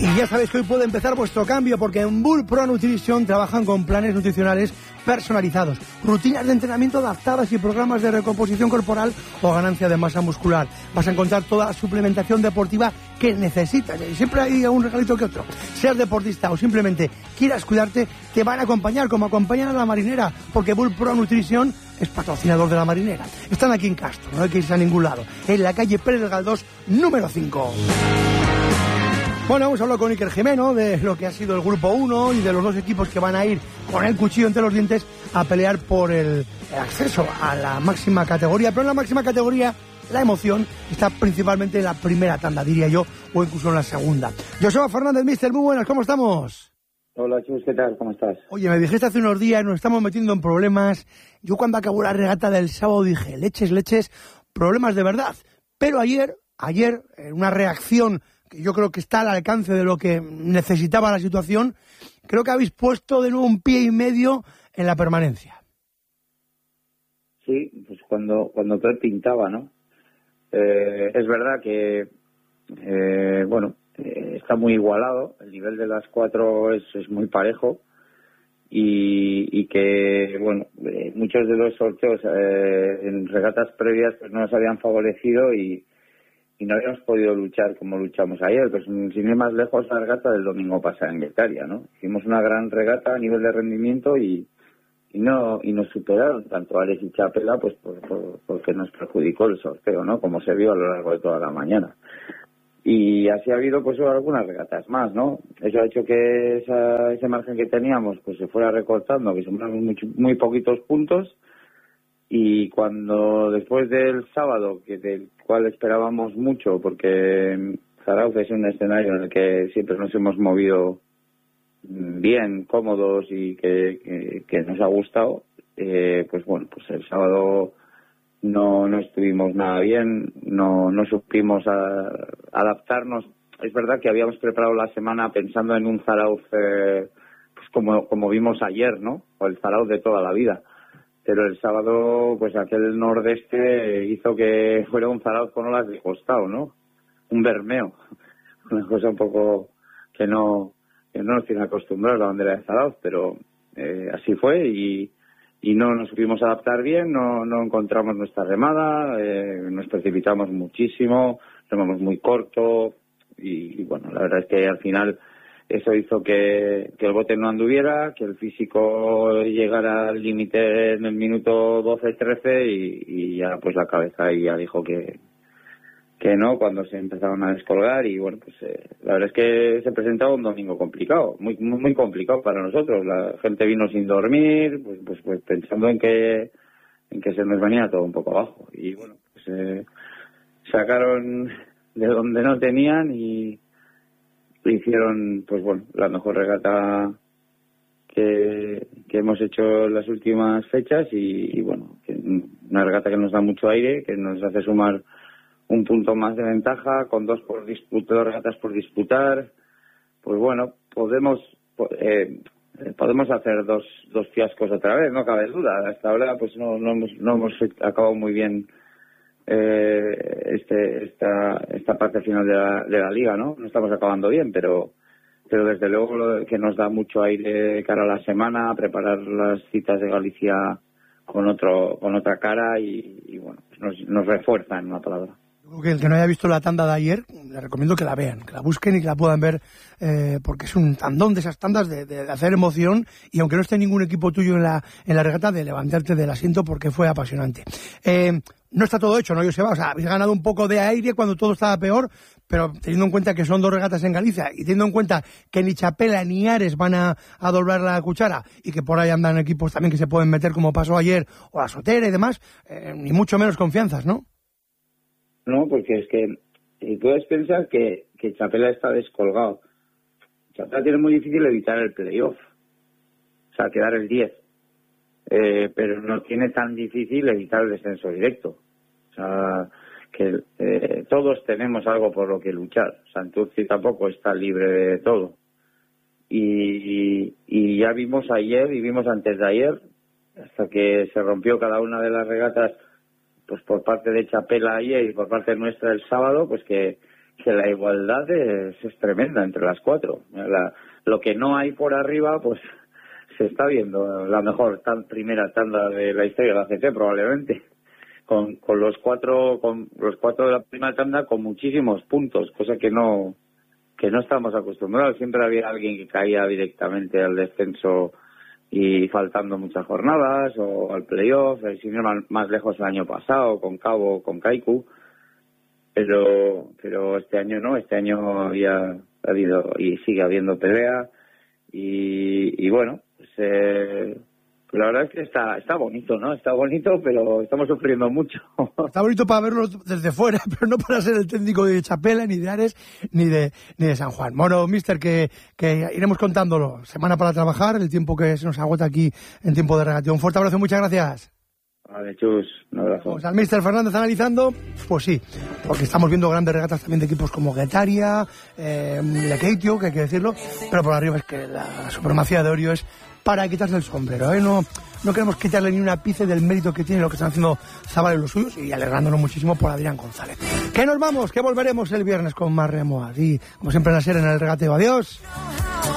Y ya sabéis que hoy puede empezar vuestro cambio, porque en Bull Pro Nutrition trabajan con planes nutricionales personalizados, rutinas de entrenamiento adaptadas y programas de recomposición corporal o ganancia de masa muscular. Vas a encontrar toda la suplementación deportiva que necesitas. Y siempre hay un regalito que otro. Seas deportista o simplemente quieras cuidarte, te van a acompañar como acompañan a la Marinera, porque Bull Pro Nutrition es patrocinador de la Marinera. Están aquí en Castro, no hay que irse a ningún lado, en la calle Pérez del Galdós, número 5. Bueno, hemos hablado con Iker Jimeno de lo que ha sido el Grupo 1 y de los dos equipos que van a ir con el cuchillo entre los dientes a pelear por el acceso a la máxima categoría. Pero en la máxima categoría la emoción está principalmente en la primera tanda, diría yo, o incluso en la segunda. Joseba Fernández, mister, muy buenas, ¿cómo estamos? Hola, Chus, ¿qué tal? ¿Cómo estás? Oye, me dijiste hace unos días, nos estamos metiendo en problemas. Yo cuando acabó la regata del sábado dije, leches, problemas de verdad. Pero ayer, una reacción que yo creo que está al alcance de lo que necesitaba la situación, creo que habéis puesto de nuevo un pie y medio en la permanencia. Sí, pues cuando todo pintaba, ¿no? Es verdad que, está muy igualado, el nivel de las cuatro es muy parejo y que, muchos de los sorteos en regatas previas pues no nos habían favorecido y no habíamos podido luchar como luchamos ayer, pues sin ir más lejos la regata del domingo pasado en Getaria, ¿no? Hicimos una gran regata a nivel de rendimiento y nos superaron tanto Ares y Chapela, pues porque nos perjudicó el sorteo, ¿no? Como se vio a lo largo de toda la mañana. Y así ha habido pues algunas regatas más, ¿no? Eso ha hecho que ese margen que teníamos pues se fuera recortando, que sumamos muy poquitos puntos. Y cuando después del sábado, del cual esperábamos mucho, porque Zarauz es un escenario en el que siempre nos hemos movido bien, cómodos y que nos ha gustado, pues el sábado no estuvimos nada bien, no supimos adaptarnos. Es verdad que habíamos preparado la semana pensando en un Zarauz pues como vimos ayer, ¿no? O el Zarauz de toda la vida. Pero el sábado, pues aquel nordeste hizo que fuera un Zarauz con olas de costado, ¿no? Un Bermeo. Una cosa un poco que no nos tiene acostumbrados a la bandera de Zarauz, pero así fue y no nos supimos adaptar bien, no encontramos nuestra remada, nos precipitamos muchísimo, remamos muy corto y la verdad es que al final eso hizo que el bote no anduviera, que el físico llegara al límite en el minuto 12-13 y ya pues la cabeza ahí ya dijo que no cuando se empezaron a descolgar y la verdad es que se presentaba un domingo complicado, muy complicado para nosotros. La gente vino sin dormir, pues pensando en que se nos venía todo un poco abajo y sacaron de donde no tenían y hicieron la mejor regata que hemos hecho en las últimas fechas y una regata que nos da mucho aire, que nos hace sumar un punto más de ventaja con dos regatas por disputar. Pues podemos hacer dos fiascos otra vez, no cabe duda. Hasta ahora pues no hemos acabado muy bien esta parte final de la liga, ¿no? No estamos acabando bien, pero desde luego lo que nos da mucho aire de cara a la semana, preparar las citas de Galicia con otra cara y nos refuerza en una palabra. Yo creo que el que no haya visto la tanda de ayer, le recomiendo que la vean, que la busquen y que la puedan ver, porque es un tandón de esas tandas de hacer emoción y aunque no esté ningún equipo tuyo en la regata, de levantarte del asiento porque fue apasionante. No está todo hecho, ¿no, Joseba? O sea, habéis ganado un poco de aire cuando todo estaba peor, pero teniendo en cuenta que son dos regatas en Galicia y teniendo en cuenta que ni Chapela ni Ares van a doblar la cuchara y que por ahí andan equipos también que se pueden meter como pasó ayer, o la Sotera y demás, ni mucho menos confianzas, ¿no? No, porque es que puedes pensar que Chapela está descolgado. Chapela tiene muy difícil evitar el playoff, o sea, quedar el 10. Pero no tiene tan difícil evitar el descenso directo. O sea, que todos tenemos algo por lo que luchar. Santurce tampoco está libre de todo. Y ya vimos ayer y vimos antes de ayer, hasta que se rompió cada una de las regatas, pues por parte de Chapela ayer y por parte nuestra el sábado, pues que la igualdad es tremenda entre las 4. Lo que no hay por arriba, pues se está viendo la mejor primera tanda de la historia de la CT, probablemente. Con los cuatro de la primera tanda con muchísimos puntos, cosa que no estamos acostumbrados. Siempre había alguien que caía directamente al descenso y faltando muchas jornadas, o al playoff, sin ir más lejos el año pasado, con Cabo, con Kaiku, pero este año no, este año ha habido y sigue habiendo pelea, y bueno, pues la verdad es que está bonito, ¿no? Está bonito, pero estamos sufriendo mucho. Está bonito para verlo desde fuera, pero no para ser el técnico de Chapela, ni de Ares, ni de San Juan. Bueno, mister, que iremos contándolo. Semana para trabajar, el tiempo que se nos agota aquí en tiempo de regateo. Un fuerte abrazo, muchas gracias. Vale, chus, un abrazo. Vamos al mister Fernández analizando, pues sí, porque estamos viendo grandes regatas también de equipos como Guetaria, Lekeitio, que hay que decirlo, pero por arriba es que la supremacía de Orio es para quitarse el sombrero, ¿eh? No queremos quitarle ni un ápice del mérito que tiene lo que están haciendo Zabal y los suyos, y alegrándonos muchísimo por Adrián González. Que nos vamos, que volveremos el viernes con más remoas, y como siempre en la serie, en el regateo. Adiós.